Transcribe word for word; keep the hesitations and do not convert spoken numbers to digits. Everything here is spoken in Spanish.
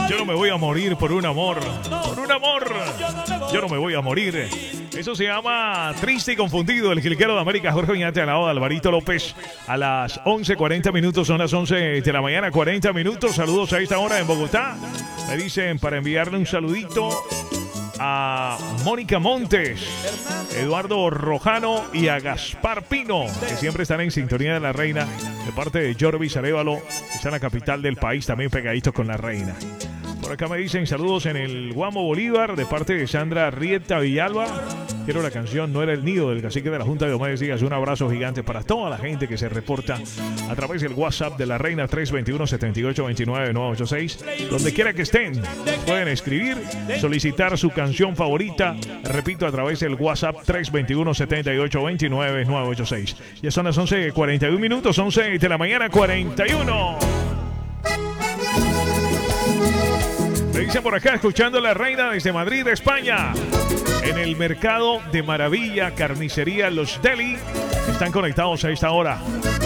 Yo no me voy a morir por un amor. Por un amor. Yo no me voy a morir. Eso se llama Triste y Confundido, el jilguero de América, Jorge Oñate, al lado de Alvarito López. A las once cuarenta minutos, son las once de la mañana, cuarenta minutos. Saludos a esta hora en Bogotá. Me dicen para enviarle un saludito a Mónica Montes, Eduardo Rojano y a Gaspar Pino, que siempre están en sintonía de la reina, de parte de Jorvis Arévalo, que está en la capital del país, también pegaditos con la reina. Por acá me dicen saludos en el Guamo Bolívar, de parte de Sandra Rieta Villalba. Quiero la canción No era el nido del cacique de la Junta de Diomedes Díaz. Un abrazo gigante para toda la gente que se reporta a través del WhatsApp de la reina tres dos uno, siete ocho dos nueve, nueve ocho seis. Donde quiera que estén, pueden escribir, solicitar su canción favorita. Repito, a través del WhatsApp tres dos uno, siete ocho dos nueve, nueve ocho seis. Ya son las once cuarenta y uno minutos, once de la mañana, cuarenta y uno. Me dicen por acá, escuchando a la reina desde Madrid, España. En el mercado de Maravilla, carnicería Los Deli. Están conectados a esta hora.